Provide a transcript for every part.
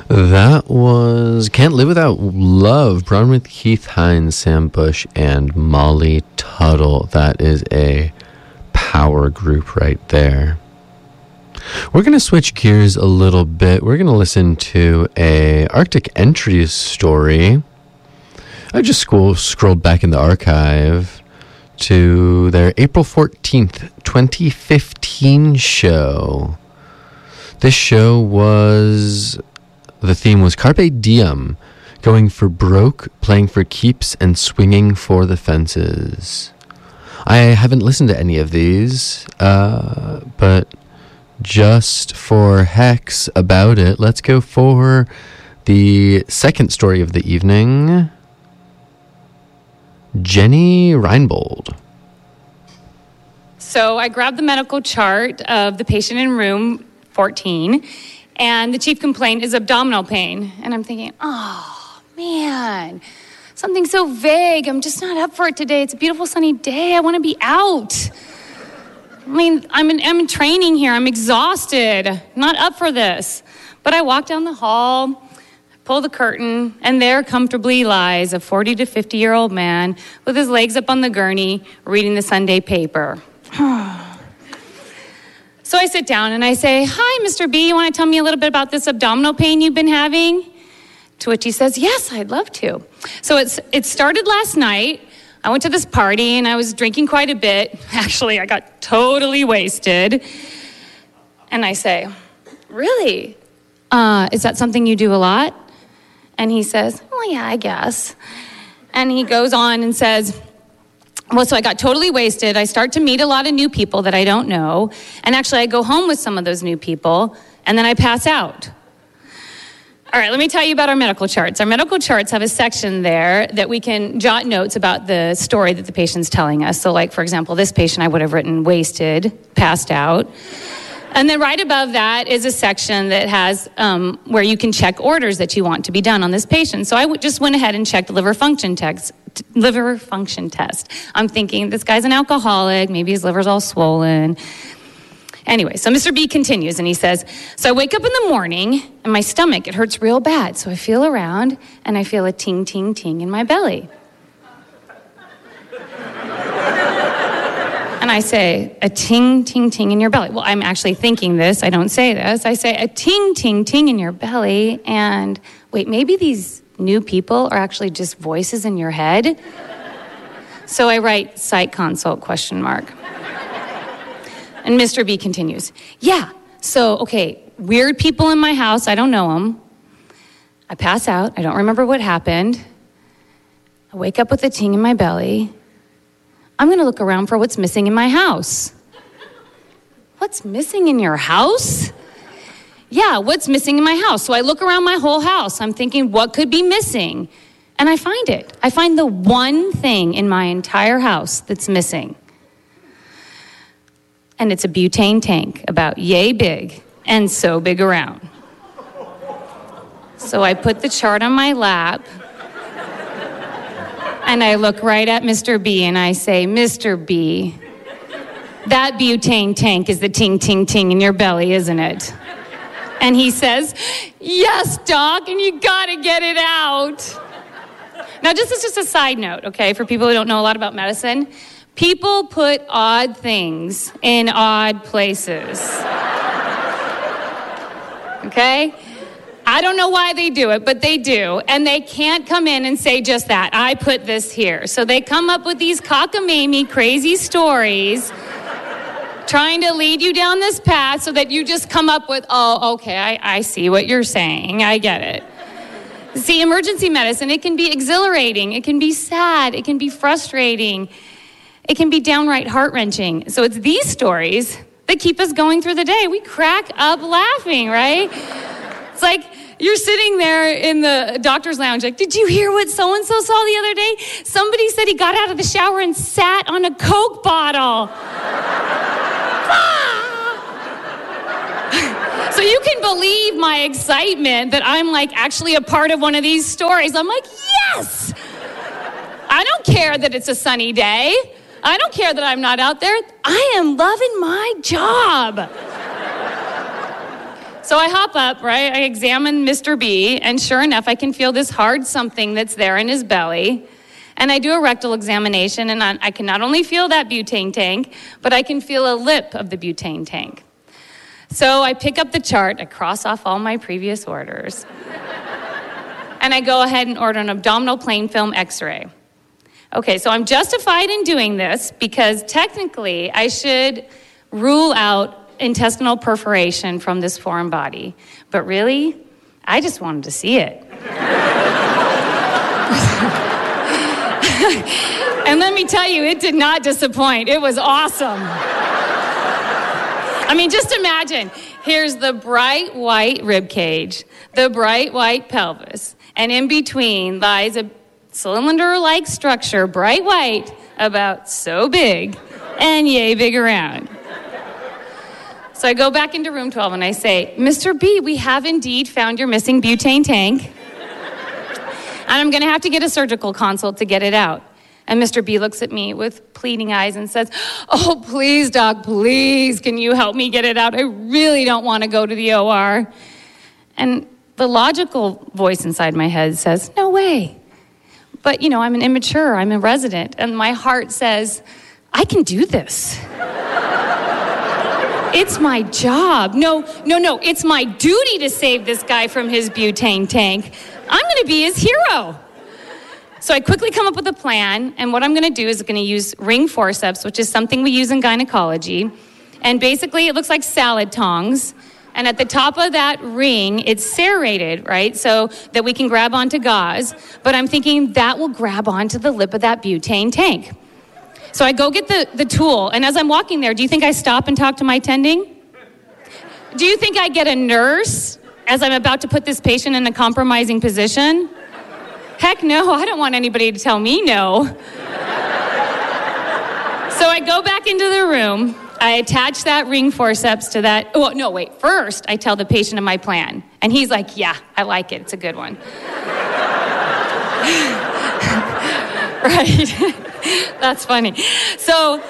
That was Can't Live Without Love, Brown with Keith Hines, Sam Bush, and Molly Tuttle. That is a power group right there. We're going to switch gears a little bit. We're going to listen to a Arctic Entries story. I just scrolled back in the archive to their April 14th, 2015 show. This show was... The theme was Carpe Diem, going for broke, playing for keeps, and swinging for the fences. I haven't listened to any of these, but just for hex about it, let's go for the second story of the evening. Jenny Reinbold. So I grabbed the medical chart of the patient in room 14, and the chief complaint is abdominal pain. And I'm thinking, oh, man, something so vague. I'm just not up for it today. It's a beautiful sunny day. I want to be out. I mean, I'm in training here. I'm exhausted. Not up for this. But I walk down the hall, pull the curtain, and there comfortably lies a 40 to 50-year-old man with his legs up on the gurney reading the Sunday paper. So I sit down and I say, hi, Mr. B, you want to tell me a little bit about this abdominal pain you've been having? To which he says, yes, I'd love to. So it started last night. I went to this party and I was drinking quite a bit. Actually, I got totally wasted. And I say, really? Is that something you do a lot? And he says, well, yeah, I guess. And he goes on and says, well, so I got totally wasted. I start to meet a lot of new people that I don't know. And actually, I go home with some of those new people, and then I pass out. All right, let me tell you about our medical charts. Our medical charts have a section there that we can jot notes about the story that the patient's telling us. So like, for example, this patient, I would have written wasted, passed out. And then right above that is a section that has where you can check orders that you want to be done on this patient. So I just went ahead and checked liver function test. I'm thinking, this guy's an alcoholic. Maybe his liver's all swollen. Anyway, so Mr. B continues, and he says, so I wake up in the morning, and my stomach, it hurts real bad. So I feel around, and I feel a ting, ting, ting in my belly. And I say, a ting, ting, ting in your belly. Well, I'm actually thinking this. I don't say this. I say, a ting, ting, ting in your belly. And wait, maybe these new people are actually just voices in your head? So I write, psych consult, ? And Mr. B continues, yeah, so, okay, weird people in my house. I don't know them. I pass out. I don't remember what happened. I wake up with a ting in my belly. I'm going to look around for what's missing in my house. What's missing in your house? Yeah, what's missing in my house? So I look around my whole house. I'm thinking, what could be missing? And I find it. I find the one thing in my entire house that's missing. And it's a butane tank, about yay big, and so big around. So I put the chart on my lap, and I look right at Mr. B, and I say, Mr. B, that butane tank is the ting, ting, ting in your belly, isn't it? And he says, yes, doc, and you gotta get it out. Now, this is just a side note, okay, for people who don't know a lot about medicine. People put odd things in odd places. Okay? I don't know why they do it, but they do. And they can't come in and say just that. I put this here. So they come up with these cockamamie, crazy stories trying to lead you down this path so that you just come up with, oh, okay, I see what you're saying. I get it. See, emergency medicine, it can be exhilarating. It can be sad. It can be frustrating. It can be downright heart-wrenching. So it's these stories that keep us going through the day. We crack up laughing, right? It's like you're sitting there in the doctor's lounge like, did you hear what so-and-so saw the other day? Somebody said he got out of the shower and sat on a Coke bottle. So you can believe my excitement that I'm like actually a part of one of these stories. I'm like, yes! I don't care that it's a sunny day. I don't care that I'm not out there. I am loving my job. So I hop up, right? I examine Mr. B, and sure enough, I can feel this hard something that's there in his belly. And I do a rectal examination, and I can not only feel that butane tank, but I can feel a lip of the butane tank. So I pick up the chart, I cross off all my previous orders, and I go ahead and order an abdominal plain film x-ray. Okay, so I'm justified in doing this because technically I should rule out intestinal perforation from this foreign body. But really, I just wanted to see it. And let me tell you, it did not disappoint. It was awesome. I mean, just imagine, here's the bright white rib cage, the bright white pelvis, and in between lies a cylinder-like structure, bright white, about so big, and yay big around. So I go back into room 12 and I say, Mr. B, we have indeed found your missing butane tank. And I'm going to have to get a surgical consult to get it out. And Mr. B looks at me with pleading eyes and says, oh, please, doc, please, can you help me get it out? I really don't want to go to the OR. And the logical voice inside my head says, no way. But, I'm an immature, I'm a resident. And my heart says, I can do this. It's my job. No, it's my duty to save this guy from his butane tank. I'm going to be his hero. So I quickly come up with a plan, and what I'm going to do is I'm going to use ring forceps, which is something we use in gynecology. And basically, it looks like salad tongs. And at the top of that ring, it's serrated, right? So that we can grab onto gauze. But I'm thinking that will grab onto the lip of that butane tank. So I go get the tool, and as I'm walking there, do you think I stop and talk to my attending? Do you think I get a nurse as I'm about to put this patient in a compromising position? Heck no, I don't want anybody to tell me no. So I go back into the room, I attach that ring forceps to that. Oh, no, wait, first I tell the patient of my plan, and he's like, yeah, I like it, it's a good one. Right. That's funny. So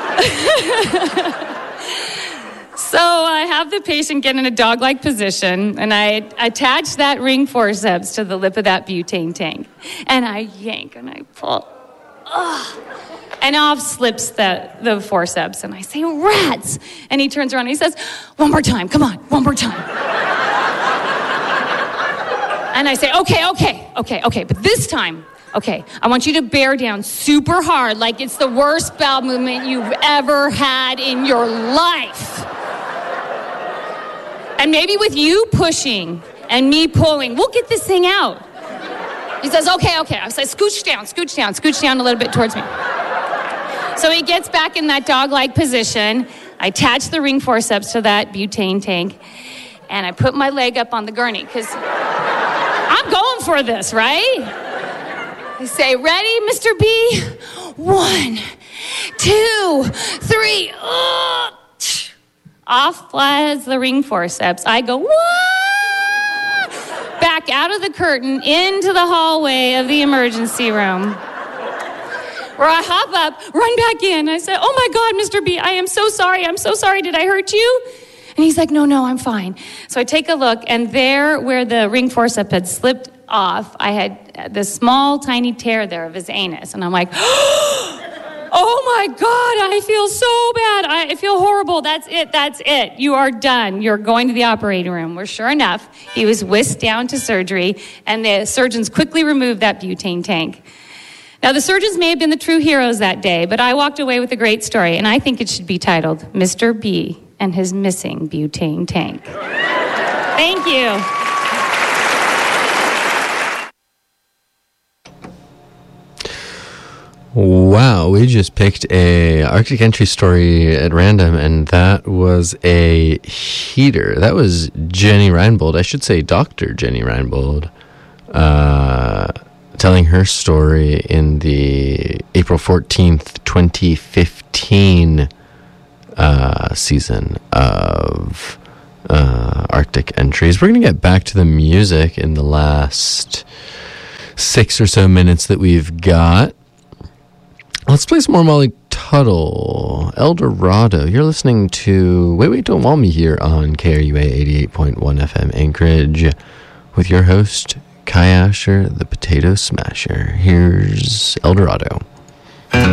I have the patient get in a dog-like position, and I attach that ring forceps to the lip of that butane tank. And I yank, and I pull. And off slips the forceps, and I say, rats! And he turns around, and he says, one more time, come on, one more time. And I say, okay, but this time, okay, I want you to bear down super hard, like it's the worst bowel movement you've ever had in your life. And maybe with you pushing and me pulling, we'll get this thing out. He says, okay. I say, scooch down a little bit towards me. So he gets back in that dog-like position. I attach the ring forceps to that butane tank, and I put my leg up on the gurney, because I'm going for this, right? I say, ready, Mr. B? 1, 2, 3. Off flies the ring forceps. I go, wah! Back out of the curtain into the hallway of the emergency room, where I hop up, run back in. I say, oh my God, Mr. B, I am so sorry. Did I hurt you? And he's like, no, I'm fine. So I take a look, and there where the ring forceps had slipped off, I had this small, tiny tear there of his anus. And I'm like, oh my God, I feel so bad. I feel horrible. That's it. You are done. You're going to the operating room. Where sure enough, he was whisked down to surgery, and the surgeons quickly removed that butane tank. Now, the surgeons may have been the true heroes that day, but I walked away with a great story, and I think it should be titled, Mr. B and His Missing Butane Tank. Thank you. Wow, we just picked a Arctic Entry story at random, and that was a heater. That was Jenny Reinbold, I should say Dr. Jenny Reinbold, telling her story in the April 14th, 2015 season of Arctic Entries. We're going to get back to the music in the last 6 or so minutes that we've got. Let's play some more Molly Tuttle, Eldorado. You're listening to Wait, Don't Want Me here on KRUA 88.1 FM Anchorage with your host, Kai Asher, the Potato Smasher. Here's Eldorado.